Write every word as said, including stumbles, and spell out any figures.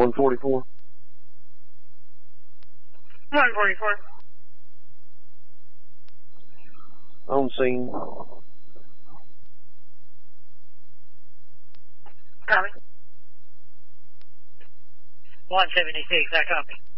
one forty-four. one forty-four. On scene. Copy. one seventy-six, I copy.